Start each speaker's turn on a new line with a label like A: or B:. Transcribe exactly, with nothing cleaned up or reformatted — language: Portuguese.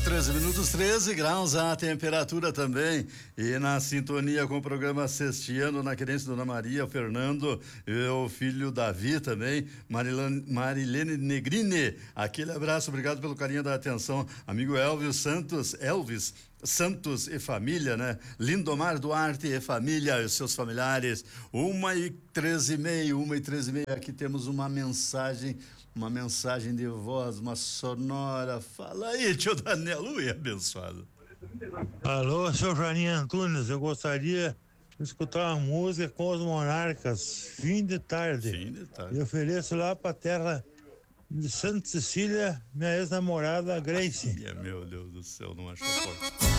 A: treze minutos, treze graus a temperatura também. E na sintonia com o programa Sextiano, na querência Dona Maria, o Fernando e o filho Davi também, Marilene, Marilene Negrini. Aquele abraço, obrigado pelo carinho da atenção. Amigo Elvis Santos, Elvis Santos e família, né? Lindomar Duarte e família, os seus familiares. Uma e treze e meia, uma e treze e meia. Aqui temos uma mensagem, uma mensagem de voz, uma sonora. Fala aí, tio Daniel, ui, abençoado.
B: Alô, seu Joaninho Antunes, eu gostaria de escutar uma música com os Monarcas, fim de tarde.
A: Fim de tarde.
B: E ofereço lá pra terra de Santa Cecília, minha ex-namorada Grace.
A: Meu Deus do céu, não achou forte.